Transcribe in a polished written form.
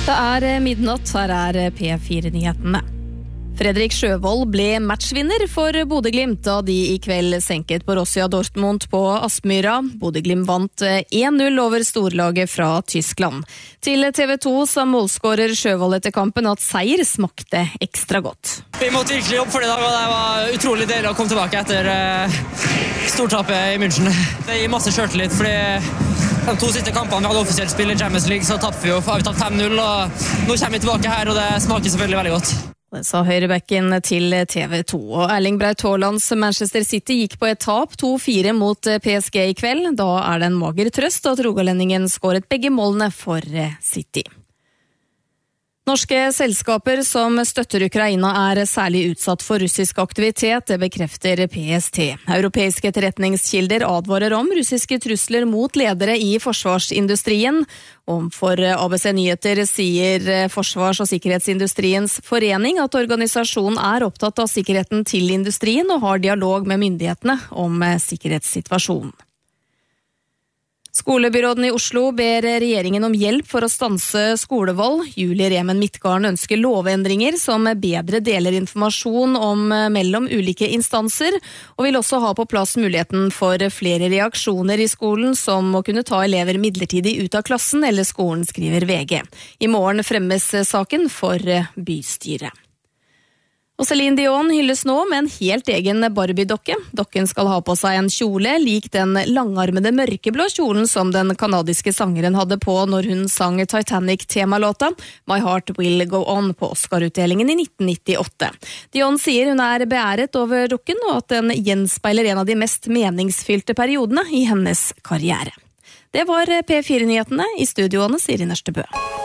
Det midnatt, her P4-nyhetene. Fredrik Sjøvold ble matchvinner for Bodø/Glimt da de i kveld senket Borussia Dortmund på Aspmyra. Bodø/Glimt vant 1-0 over storlaget fra Tyskland. Til TV 2 sa målskårer Sjøvold etter kampen at seier smakte ekstra godt. Vi måtte virkelig opp for det i dag, og det var utrolig deilig å komme tilbake etter stortapet i München. Det gir masse selvtillit, fordi de 2 siste kampene vi hadde offisielt spill i Champions League, så tappte vi 5-0, og nå kommer vi tilbake her, og det smaker selvfølgelig veldig godt. Det sa høyrebekken til TV 2. Og Erling Braut Haalands Manchester City gikk på et tap 2-4 mot PSG i kveld. Da det en mager trøst at rogalendingen skåret begge målene for City. Norske selskaper som støtter Ukraina særlig utsatt for russisk aktivitet, det bekrefter PST. Europeiske etterretningskilder advarer om russiske trusler mot ledere i forsvarsindustrien. For ABC Nyheter sier Forsvars- og sikkerhetsindustriens forening at organisasjonen opptatt av sikkerheten til industrien og har dialog med myndighetene om sikkerhetssituasjonen. Skolebyråden i Oslo ber regjeringen om hjelp for å stanse skolevold. Julie Remen Midtgarden ønsker lovendringer som bedre deler informasjon mellom ulike instanser, og vil også ha på plass muligheten for flere reaksjoner i skolen, som å kunne ta elever midlertidig ut av klassen eller skolen, skriver VG. I morgen fremmes saken for bystyret. Og Celine Dion hylles nå med en helt egen Barbie-dokke. Dokken skal ha på seg en kjole, lik den langarmede mørkeblå kjolen som den kanadiske sangeren hadde på når hun sang Titanic-temalåta My Heart Will Go On på Oscar-utdelingen i 1998. Dion sier hun beæret over dokken, og at den gjenspeiler en av de mest meningsfylte periodene i hennes karriere. Det var P4-nyhetene, i studioene Siri Nørstebø.